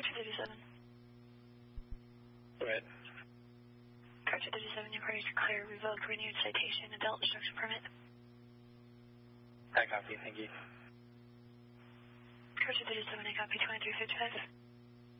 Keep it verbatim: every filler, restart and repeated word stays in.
Departure thirty-seven. Go ahead. Departure thirty-seven, your parties are clear. Revoke renewed citation, adult instruction permit. I copy, thank you. Departure thirty-seven, I copy twenty-three fifty-five.